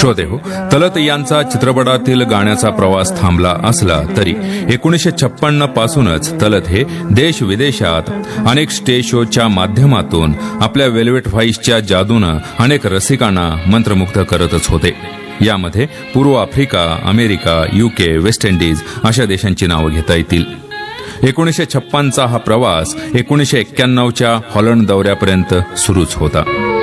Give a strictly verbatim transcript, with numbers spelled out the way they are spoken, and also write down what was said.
श्रोते हो, तलत यांचा चित्रपटातील गाण्याचा प्रवास थांबला असला तरी एकोणीसशे छप्पन्न पासूनच तलत हे देश विदेशात अनेक स्टेज शोच्या माध्यमातून आपल्या वेल्वेट व्हाईसच्या जादूनं अनेक रसिकांना मंत्रमुग्ध करतच होते. यामध्ये पूर्व Africa, America, UK, West Indies अशा देशांची नावं घेता येतील. एकोणीसशे छप्पनचा हा प्रवास एकोणीसशे एक्क्याण्णवच्या हॉलंड दौऱ्यापर्यंत सुरूच होता.